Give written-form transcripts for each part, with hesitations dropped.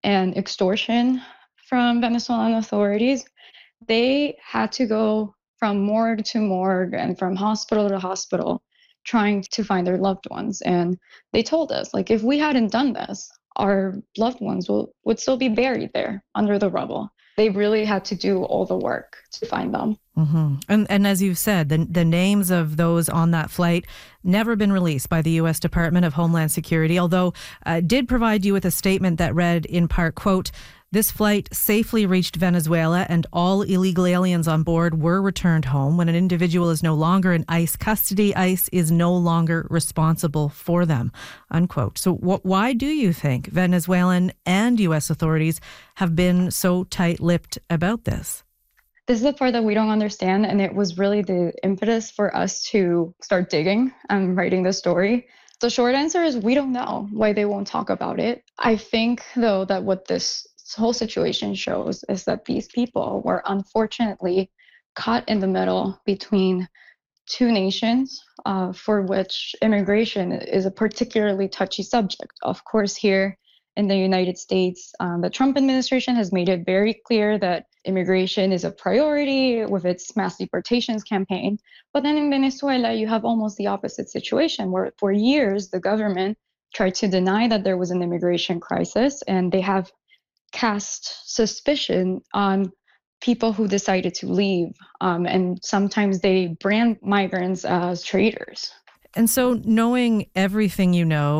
and extortion from Venezuelan authorities. They had to go from morgue to morgue and from hospital to hospital trying to find their loved ones. And they told us, like, if we hadn't done this, our loved ones would still be buried there under the rubble. They really had to do all the work to find them. Mm-hmm. And as you've said, the names of those on that flight never been released by the U.S. Department of Homeland Security, although did provide you with a statement that read in part, quote, "This flight safely reached Venezuela and all illegal aliens on board were returned home. When an individual is no longer in ICE custody, ICE is no longer responsible for them," unquote. So why do you think Venezuelan and U.S. authorities have been so tight-lipped about this? This is the part that we don't understand, and it was really the impetus for us to start digging and writing the story. The short answer is we don't know why they won't talk about it. I think, though, that what this whole situation shows is that these people were unfortunately caught in the middle between two nations, for which immigration is a particularly touchy subject. Of course, here in the United States, the Trump administration has made it very clear that immigration is a priority with its mass deportations campaign. But then in Venezuela, you have almost the opposite situation, where for years the government tried to deny that there was an immigration crisis, and they have cast suspicion on people who decided to leave. And sometimes they brand migrants as traitors. And so knowing everything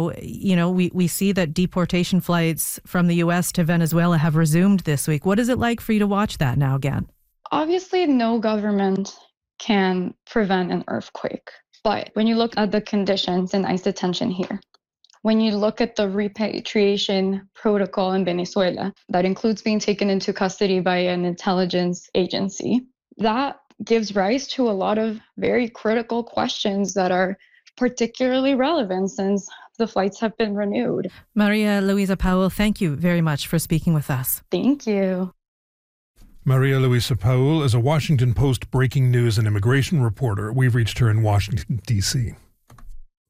we see that deportation flights from the U.S. to Venezuela have resumed this week. What is it like for you to watch that now again? Obviously, no government can prevent an earthquake. But when you look at the conditions in ICE detention here, when you look at the repatriation protocol in Venezuela, that includes being taken into custody by an intelligence agency, that gives rise to a lot of very critical questions that are particularly relevant since the flights have been renewed. Maria Luisa Powell, thank you very much for speaking with us. Thank you. Maria Luisa Powell is a Washington Post breaking news and immigration reporter. We've reached her in Washington, D.C.